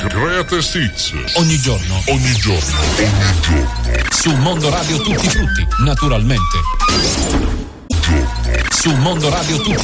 Greatest Hits. Ogni giorno. Su Mondo Radio Tutti Frutti, naturalmente. Su Mondo Radio Tutti